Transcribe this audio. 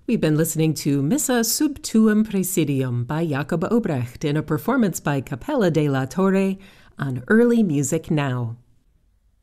We've been listening to Missa sub tuum praesidium by Jakob Obrecht in a performance by Capella de la Torre on Early Music Now.